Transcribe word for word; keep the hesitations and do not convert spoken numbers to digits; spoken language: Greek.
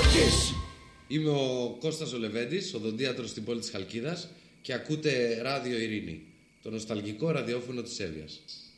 εποχής. Είμαι ο Κώστας ο Λεβέντης, οδοντίατρος στην πόλη της Χαλκίδας και ακούτε Ράδιο Ειρήνη, το νοσταλγικό ραδιόφωνο της Εύβοιας.